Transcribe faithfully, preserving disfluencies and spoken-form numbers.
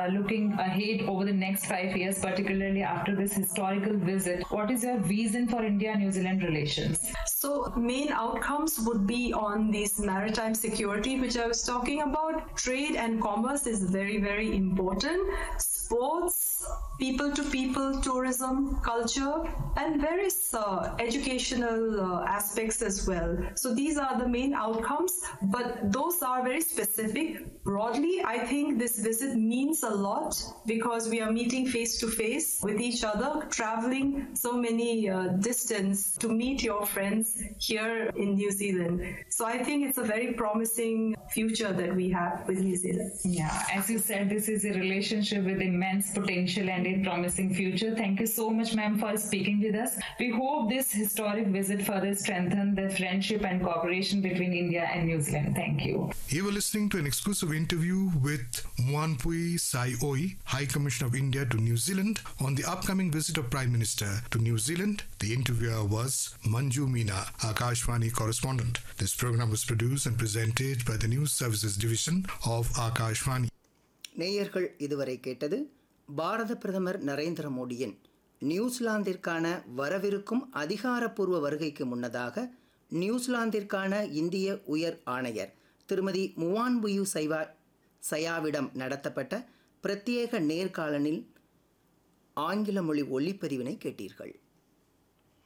uh, looking ahead over the next five years, particularly after this historical visit? What is your vision for India-New Zealand relations? So main outcomes would be on this maritime security, which I was talking about. Trade and commerce is very, very important. Sports, people-to-people tourism, culture, and various uh, educational uh, aspects as well. So these are the main outcomes, but those are very specific. Broadly, I think this visit means a lot because we are meeting face-to-face with each other, traveling so many uh, distance to meet your friends here in New Zealand. So I think it's a very promising future that we have with New Zealand. Yeah, as you said, this is a relationship with immense potential and a promising future. Thank you so much, ma'am, for speaking with us. We hope this historic visit further strengthens the friendship and cooperation between India and New Zealand. Thank you. You were listening to an exclusive interview with Moanpui Saioi, High Commissioner of India to New Zealand, on the upcoming visit of Prime Minister to New Zealand. The interviewer was Manju Meena, Akashvani correspondent. This program was produced and presented by the News Services Division of Akashvani. நேயர்கள் இதுவரை கேட்டது பாரத பிரதமர் நரேந்திர மோடியின் நியூசிலாந்திற்கான வரவிருக்கும் அதிகாரப்பூர்வ வருகைக்கு முன்னதாக நியூசிலாந்திற்கான இந்திய உயர் ஆணையர் திருமதி முவான்புயு சைவா சயாவிடம் நடத்தப்பட்ட பிரத்யேக நேர்காணலில் ஆங்கில மொழி ஒலிப்பதிவினை கேட்டீர்கள்.